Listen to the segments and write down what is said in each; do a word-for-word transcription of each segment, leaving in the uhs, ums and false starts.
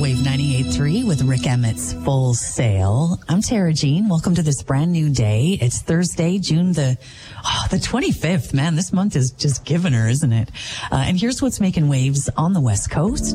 Wave ninety-eight point three with Rick Emmett's Full Sail. I'm Tara Jean. Welcome to this brand new day. It's Thursday, June the oh, the twenty-fifth. Man, this month is just giving her, isn't it? Uh, and here's what's making waves on the West Coast.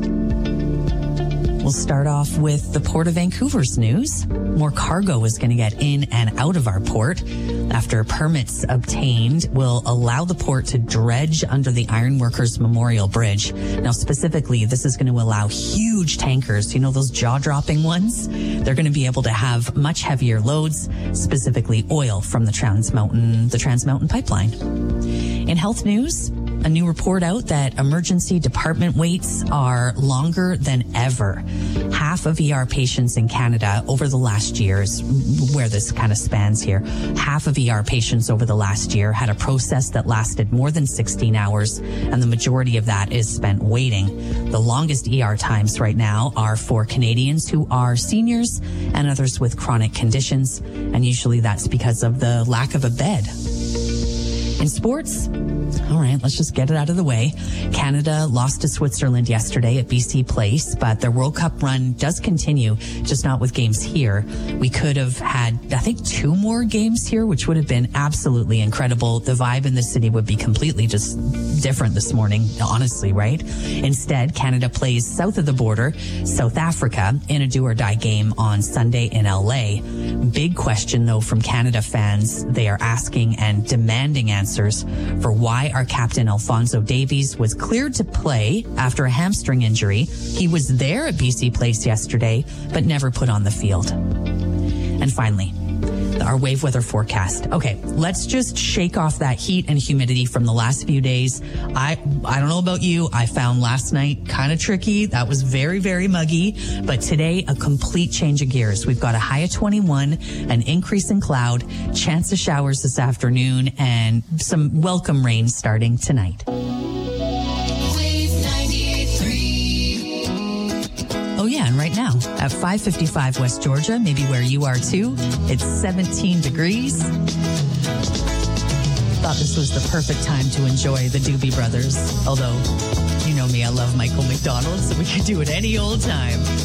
We'll start off with the Port of Vancouver's news. More cargo is going to get in and out of our port after permits obtained will allow the port to dredge under the Ironworkers Memorial Bridge. Now, specifically, this is going to allow huge tankers, you know, those jaw-dropping ones? They're going to be able to have much heavier loads, specifically oil from the Trans Mountain, the Trans Mountain Pipeline. In health news, a new report out that emergency department waits are longer than ever. Half of E R patients in Canada over the last year is where this kind of spans here. Half of E R patients over the last year had a process that lasted more than sixteen hours, and the majority of that is spent waiting. The longest E R times right now are for Canadians who are seniors and others with chronic conditions, and usually that's because of the lack of a bed. In sports, all right, let's just get it out of the way. Canada lost to Switzerland yesterday at B C Place, but their World Cup run does continue, just not with games here. We could have had, I think, two more games here, which would have been absolutely incredible. The vibe in the city would be completely just different this morning, honestly, right? Instead, Canada plays south of the border, South Africa, in a do-or-die game on Sunday in L A. Big question, though, from Canada fans. They are asking and demanding answers for why our captain Alphonso Davies was cleared to play after a hamstring injury. He was there at B C Place yesterday, but never put on the field. And finally, our wave weather forecast. Okay, let's just shake off that heat and humidity from the last few days. I I don't know about you. I found last night kind of tricky. That was very, very muggy. But today, a complete change of gears. We've got a high of twenty-one, an increase in cloud, chance of showers this afternoon, and some welcome rain starting tonight. Oh yeah, and right now at five fifty-five West Georgia, maybe where you are too, it's seventeen degrees. Thought this was the perfect time to enjoy the Doobie Brothers. Although, you know me, I love Michael McDonald, so we could do it any old time.